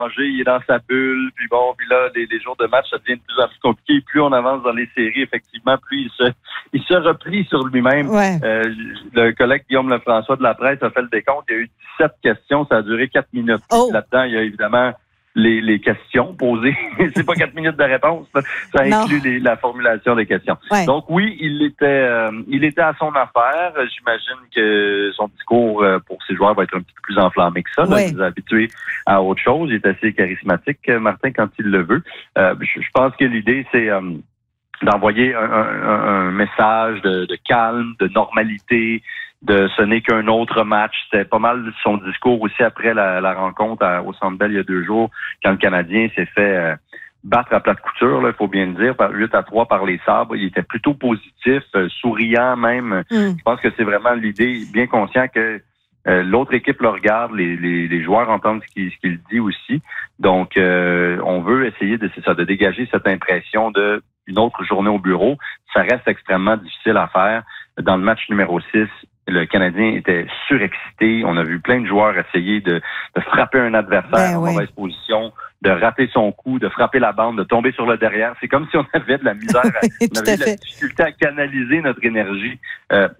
manger, il est dans sa bulle, puis là, les jours de match, ça devient de plus en plus compliqué. Plus on avance dans les séries, effectivement, plus il se replie sur lui-même. Ouais. Le collègue Guillaume Lefrançois de la presse a fait le décompte. Il y a eu 17 questions, ça a duré 4 minutes. Là-dedans, il y a évidemment les questions posées. C'est pas 4 minutes de réponse. Ça inclut la formulation des questions. Ouais. Donc oui, il était à son affaire. J'imagine que son discours pour ses joueurs va être un petit peu plus enflammé que ça. Ouais. Il nous a habitués à autre chose. Il est assez charismatique, Martin, quand il le veut. Je pense que l'idée, c'est d'envoyer un message de calme, de normalité, de ce n'est qu'un autre match. C'était pas mal son discours aussi après la rencontre au Centre Bell il y a 2 jours, quand le Canadien s'est fait battre à plate couture, il faut bien le dire, 8-3 par les Sabres. Il était plutôt positif, souriant même. Je pense que c'est vraiment l'idée, bien conscient que l'autre équipe le regarde, les joueurs entendent ce qu'il dit aussi. Donc, on veut essayer de dégager cette impression de une autre journée au bureau. Ça reste extrêmement difficile à faire. Dans le match numéro 6, le Canadien était surexcité. On a vu plein de joueurs essayer de frapper un adversaire en mauvaise position, de rater son coup, de frapper la bande, de tomber sur le derrière. C'est comme si on avait de la misère, on avait de la difficulté à canaliser notre énergie. Là,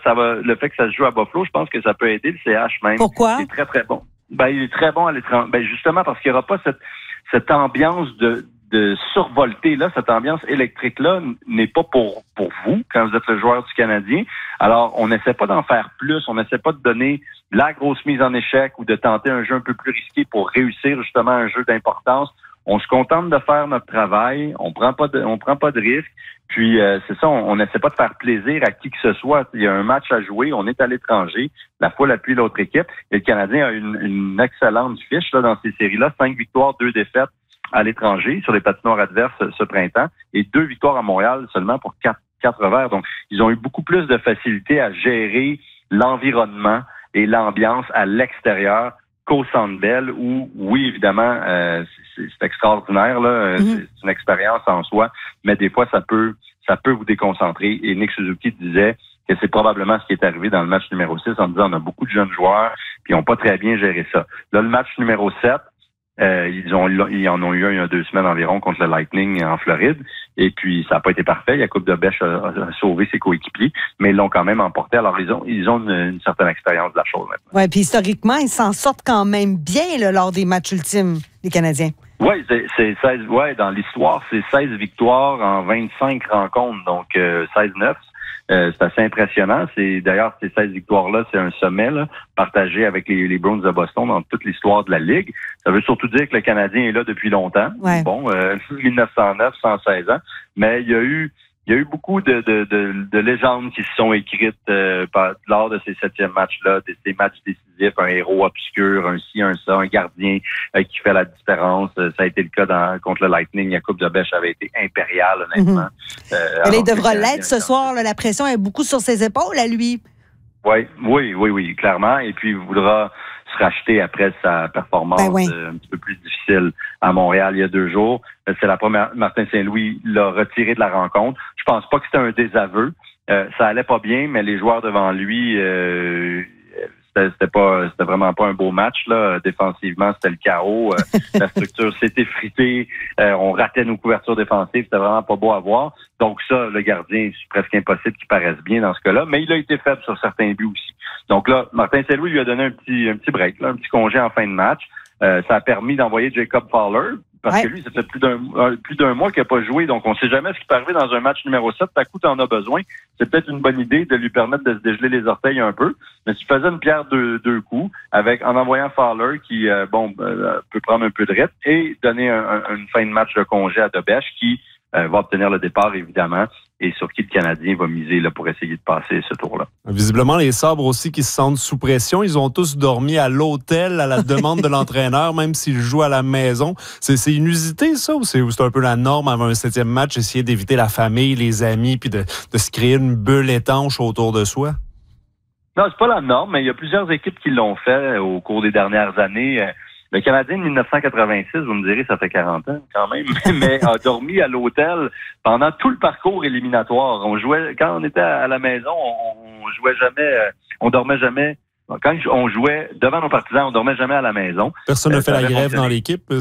le fait que ça se joue à Buffalo, je pense que ça peut aider le CH même. Pourquoi? Il est très, très bon. Il est très bon à l'étranger. Justement parce qu'il n'y aura pas cette ambiance de survolter, là, cette ambiance électrique-là n'est pas pour vous, quand vous êtes le joueur du Canadien. Alors, on n'essaie pas d'en faire plus, on n'essaie pas de donner la grosse mise en échec ou de tenter un jeu un peu plus risqué pour réussir justement un jeu d'importance. On se contente de faire notre travail, on prend pas de risque. Puis c'est ça, on n'essaie pas de faire plaisir à qui que ce soit. Il y a un match à jouer, on est à l'étranger, la foule appuie l'autre équipe. Et le Canadien a une excellente fiche là dans ces séries-là, 5 victoires, 2 défaites à l'étranger, sur les patinoires adverses ce printemps, et 2 victoires à Montréal seulement pour 4 revers. Donc, ils ont eu beaucoup plus de facilité à gérer l'environnement et l'ambiance à l'extérieur qu'au Centre Bell, où, oui, évidemment, c'est extraordinaire, là, c'est une expérience en soi, mais des fois, ça peut vous déconcentrer. Et Nick Suzuki disait que c'est probablement ce qui est arrivé dans le match numéro 6 en disant on a beaucoup de jeunes joueurs, puis ils n'ont pas très bien géré ça. Là, le match numéro 7, ils en ont eu un il y a 2 semaines environ contre le Lightning en Floride. Et puis, ça n'a pas été parfait. Jakub Dobeš a sauvé ses coéquipiers, mais ils l'ont quand même emporté. Alors, ils ont une certaine expérience de la chose maintenant. Oui, puis historiquement, ils s'en sortent quand même bien là, lors des matchs ultimes, les Canadiens. Oui, c'est 16. Ouais, dans l'histoire, c'est 16 victoires en 25 rencontres, donc 16-9. C'est assez impressionnant. D'ailleurs, ces 16 victoires-là, c'est un sommet là, partagé avec les Bruins de Boston dans toute l'histoire de la Ligue. Ça veut surtout dire que le Canadien est là depuis longtemps. Ouais. Bon, 1909, 116 ans. Mais il y a eu beaucoup de légendes qui se sont écrites lors de ces 7e matchs-là, ces matchs décisifs, un héros obscur, un ci, un ça, un gardien qui fait la différence. Ça a été le cas contre le Lightning. Jakub Dobeš avait été impérial, honnêtement. Il devra l'être ce soir. Là, la pression est beaucoup sur ses épaules, à lui. Oui, clairement. Et puis, il voudra se racheter après sa performance un petit peu plus difficile à Montréal il y a 2 jours. C'est la première. Martin Saint-Louis l'a retiré de la rencontre. Je pense pas que c'était un désaveu. Ça allait pas bien, mais les joueurs devant lui, c'était vraiment pas un beau match là. Défensivement, c'était le chaos. La structure s'est effritée. On ratait nos couvertures défensives. C'était vraiment pas beau à voir. Donc ça, le gardien, c'est presque impossible qu'il paraisse bien dans ce cas-là. Mais il a été faible sur certains buts aussi. Donc là, Martin Saint-Louis lui a donné un petit break, là, un petit congé en fin de match. Ça a permis d'envoyer Jacob Fowler. Parce que lui, ça fait plus d'un mois qu'il n'a pas joué. Donc, on ne sait jamais ce qui peut arriver dans un match numéro 7. Tout à coup, tu en as besoin. C'est peut-être une bonne idée de lui permettre de se dégeler les orteils un peu. Mais si tu faisais une pierre deux coups, en envoyant Fowler qui, peut prendre un peu de rythme et donner une fin de match de congé à Dobeš qui va obtenir le départ, évidemment, et sur qui le Canadien va miser là, pour essayer de passer ce tour-là. Visiblement, les Sabres aussi qui se sentent sous pression. Ils ont tous dormi à l'hôtel à la demande de l'entraîneur, même s'ils jouent à la maison. C'est inusité, ça, ou c'est un peu la norme avant un 7e match, essayer d'éviter la famille, les amis, puis de se créer une bulle étanche autour de soi? Non, c'est pas la norme, mais il y a plusieurs équipes qui l'ont fait au cours des dernières années. Le Canadien de 1986, vous me direz, ça fait 40 ans quand même, mais a dormi à l'hôtel pendant tout le parcours éliminatoire. Quand on était à la maison, on dormait jamais. Quand on jouait devant nos partisans, on dormait jamais à la maison. Personne ne fait la grève dans l'équipe.